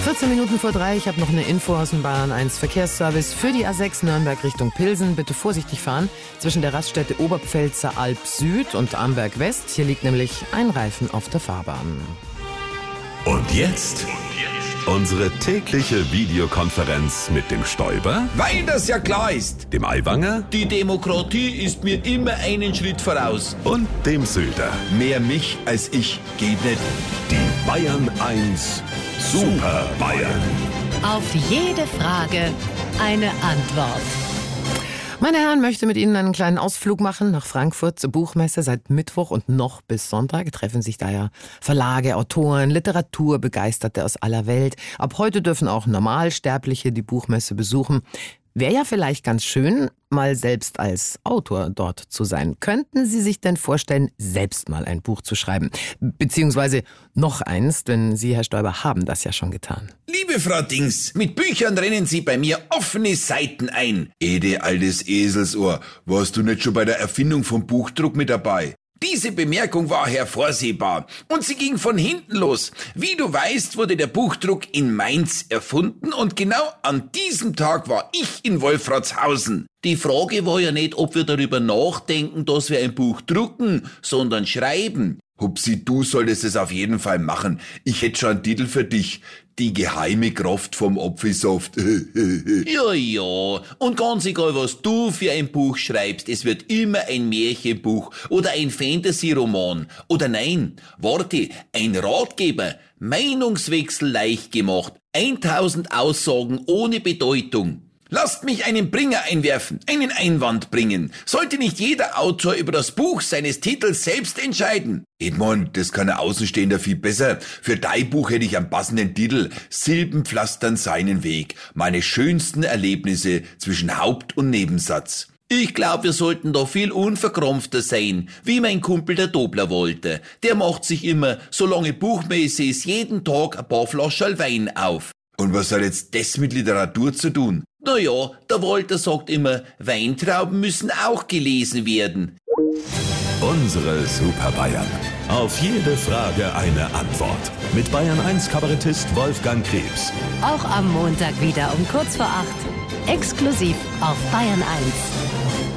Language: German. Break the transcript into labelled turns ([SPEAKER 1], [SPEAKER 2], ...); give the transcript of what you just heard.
[SPEAKER 1] 14 Minuten vor 3, ich habe noch eine Info aus dem Bayern 1 Verkehrsservice. Für die A6 Nürnberg Richtung Pilsen bitte vorsichtig fahren. Zwischen der Raststätte Oberpfälzer Alb Süd und Amberg West. Hier liegt nämlich ein Reifen auf der Fahrbahn.
[SPEAKER 2] Und jetzt unsere tägliche Videokonferenz mit dem Stoiber,
[SPEAKER 3] Weil das ja klar ist.
[SPEAKER 2] dem Aiwanger
[SPEAKER 3] Die Demokratie ist mir immer einen Schritt voraus.
[SPEAKER 2] und dem Söder.
[SPEAKER 3] Mehr mich als ich geht nicht.
[SPEAKER 2] Die Bayern 1 Super Bayern.
[SPEAKER 4] Auf jede Frage eine Antwort.
[SPEAKER 1] Meine Herren, möchte mit Ihnen einen kleinen Ausflug machen nach Frankfurt zur Buchmesse. Seit Mittwoch und noch bis Sonntag treffen sich da ja Verlage, Autoren, Literaturbegeisterte aus aller Welt. Ab heute dürfen auch Normalsterbliche die Buchmesse besuchen. Wäre ja vielleicht ganz schön, mal selbst als Autor dort zu sein. Könnten Sie sich denn vorstellen, selbst mal ein Buch zu schreiben? Beziehungsweise noch eins, denn Sie, Herr Stoiber, haben das ja schon getan.
[SPEAKER 3] Liebe Frau Dings, mit Büchern rennen Sie bei mir offene Seiten ein. Ede, altes Eselsohr, warst du nicht schon bei der Erfindung vom Buchdruck mit dabei? Diese Bemerkung war hervorsehbar und sie ging von hinten los. Wie du weißt, wurde der Buchdruck in Mainz erfunden und genau an diesem Tag war ich in Wolfratshausen. Die Frage war ja nicht, ob wir darüber nachdenken, dass wir ein Buch drucken, sondern schreiben. Hupsi, du solltest es auf jeden Fall machen. Ich hätte schon einen Titel für dich. Die geheime Kraft vom Apfelsaft. Ja, und ganz egal, was du für ein Buch schreibst, es wird immer ein Märchenbuch oder ein Fantasy-Roman. Oder nein, warte, ein Ratgeber. Meinungswechsel leicht gemacht. 1000 Aussagen ohne Bedeutung. Lasst mich einen Bringer einwerfen, einen Einwand bringen. Sollte nicht jeder Autor über das Buch seines Titels selbst entscheiden? Edmund, das kann ein Außenstehender viel besser. Für dein Buch hätte ich einen passenden Titel. Silben pflastern seinen Weg. Meine schönsten Erlebnisse zwischen Haupt- und Nebensatz. Ich glaube, wir sollten da viel unverkrampfter sein, wie mein Kumpel der Dobler wollte. Der macht sich immer, solange Buchmesse ist, jeden Tag ein paar Flaschen Wein auf. Und was hat jetzt das mit Literatur zu tun? Naja, der Walter sagt immer, Weintrauben müssen auch gelesen werden.
[SPEAKER 2] Unsere Super Bayern. Auf jede Frage eine Antwort. Mit Bayern 1 Kabarettist Wolfgang Krebs.
[SPEAKER 4] Auch am Montag wieder um kurz vor 8. Exklusiv auf Bayern 1.